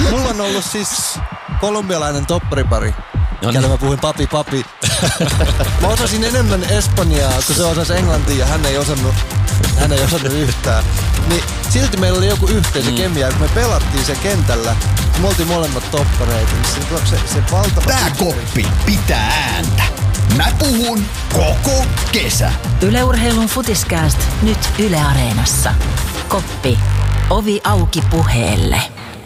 Mulla on ollut siis kolumbialainen topparipari. Kelle mä puhuin papi. Mä osasin enemmän espanjaa, kun se osasi englantia ja hän ei osannut yhtään. Niin silti meillä oli joku yhteisökemia, kun me pelattiin se kentällä. Me oltiin molemmat toppareita. Niin se valtava... Tää koppi pitää ääntä. Mä puhun koko kesä. Yle Urheilun Futiskääst nyt Yle Areenassa. Koppi. Ovi auki puheelle.